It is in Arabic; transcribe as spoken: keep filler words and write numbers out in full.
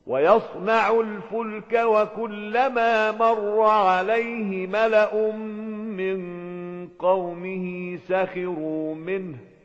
ويصنع الفلك وكلما مر عليه ملأ من قومه سخروا منه